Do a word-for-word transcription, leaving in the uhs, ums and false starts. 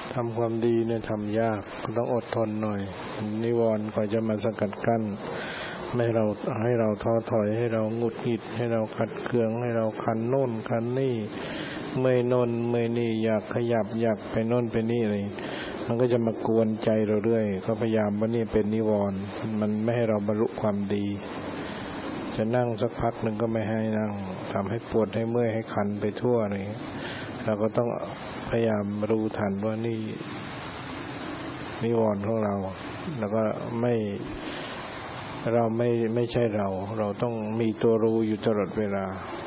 ทำความดีเนี่ยทำยากต้องอดทนหน่อยนิวรณ์ก็จะมาสกัดกั้นไม่ให้เราให้เราท้อถอยให้เราหงุดหงิดให้เราขัดเคืองให้เราคันโน่นคันนี่เมื่อยโน่นเมื่อยนี่อยากขยับอยากไปโน่นไปนี่อะไรมันก็จะมากวนใจเราเรื่อยก็พยายามว่านี่เป็นนิวรณ์มันไม่ให้เราบรรลุความดีจะนั่งสักพักหนึ่งก็ไม่ให้นั่งทำให้ปวดให้เมื่อยให้คันไปทั่วอะไรเราก็ต้องพยายามรู้ทันว่านี่นิวรณ์ของเราแล้วก็ไม่เราไม่ไม่ใช่เราเราต้องมีตัวรู้อยู่ตลอดเวลา